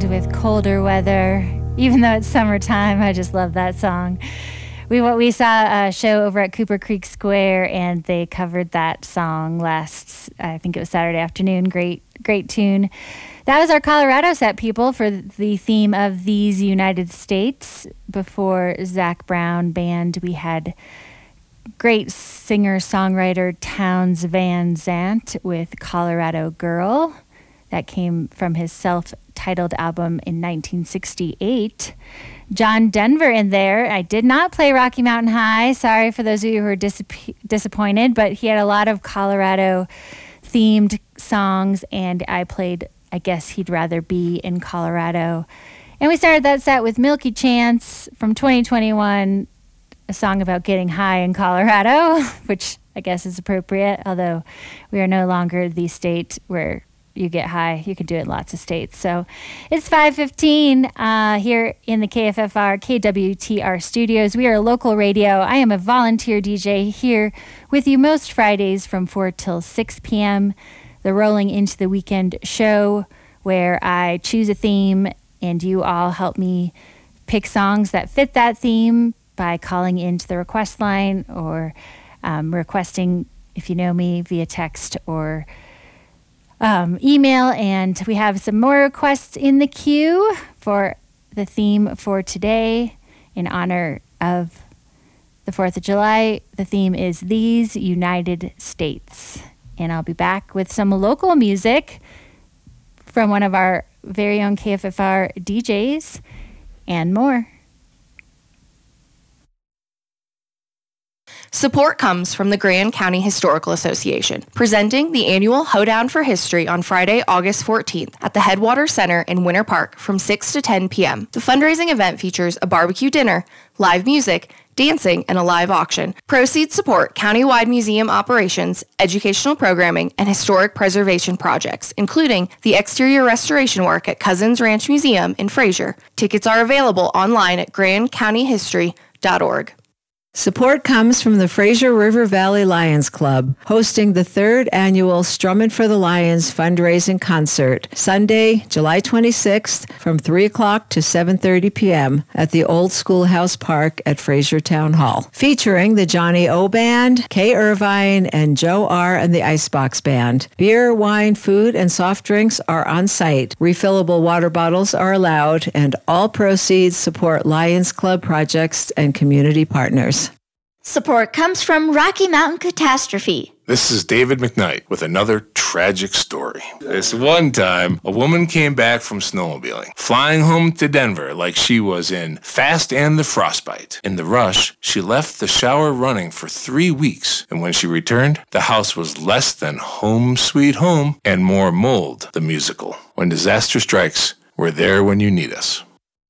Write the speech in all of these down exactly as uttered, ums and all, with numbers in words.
with Colder Weather. Even though it's summertime, I just love that song. We we saw a show over at Cooper Creek Square, and they covered that song last, I think it was Saturday afternoon. Great, great tune. That was our Colorado set, people, for the theme of These United States. Before Zac Brown Band, we had great singer-songwriter Townes Van Zandt with Colorado Girl. That came from his self-titled album in nineteen sixty-eight. John Denver in there. I did not play Rocky Mountain High. Sorry for those of you who are dis- disappointed, but he had a lot of Colorado-themed songs, and I played I Guess He'd Rather Be in Colorado. And we started that set with Milky Chance from twenty twenty-one, a song about getting high in Colorado, which I guess is appropriate, although we are no longer the state where you get high. You can do it in lots of states. So it's five fifteen uh, here in the K F F R K W T R studios. We are a local radio. I am a volunteer D J here with you most Fridays from four till six p.m. The Rolling Into the Weekend show, where I choose a theme and you all help me pick songs that fit that theme by calling into the request line or um, requesting, if you know me, via text or Um, email. And we have some more requests in the queue for the theme for today in honor of the fourth of July. The theme is These United States. And I'll be back with some local music from one of our very own K F F R D Js and more. Support comes from the Grand County Historical Association, presenting the annual Hoedown for History on Friday, August fourteenth at the Headwaters Center in Winter Park from six to ten p.m. The fundraising event features a barbecue dinner, live music, dancing, and a live auction. Proceeds support countywide museum operations, educational programming, and historic preservation projects, including the exterior restoration work at Cousins Ranch Museum in Fraser. Tickets are available online at grand county history dot org. Support comes from the Fraser River Valley Lions Club, hosting the third annual Strummin' for the Lions fundraising concert, Sunday, July twenty-sixth, from three o'clock to seven thirty p.m. at the Old Schoolhouse Park at Fraser Town Hall, featuring the Johnny O Band, Kay Irvine, and Joe R. and the Icebox Band. Beer, wine, food, and soft drinks are on site. Refillable water bottles are allowed, and all proceeds support Lions Club projects and community partners. Support comes from Rocky Mountain Catastrophe. This is David McKnight with another tragic story. This one time, a woman came back from snowmobiling, flying home to Denver like she was in Fast and the Frostbite. In the rush, she left the shower running for three weeks, and when she returned, the house was less than Home Sweet Home and more Mold, the musical. When disaster strikes, we're there when you need us.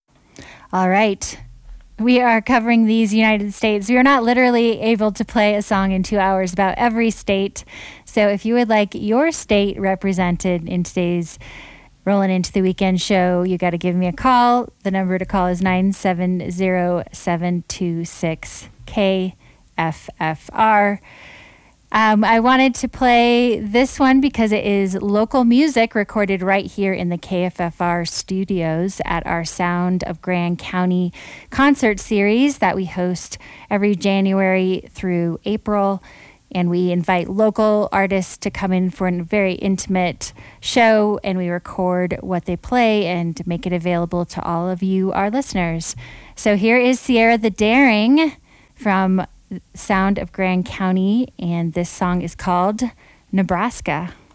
All right. We are covering These United States. We are not literally able to play a song in two hours about every state. So if you would like your state represented in today's Rolling Into the Weekend show, you got to give me a call. The number to call is nine seven zero, seven two six, K F F R. Um, I wanted to play this one because it is local music recorded right here in the K F F R studios at our Sound of Grand County concert series that we host every January through April. And we invite local artists to come in for a very intimate show, and we record what they play and make it available to all of you, our listeners. So here is Sierra the Daring from Sound of Grand County, and this song is called Nebraska.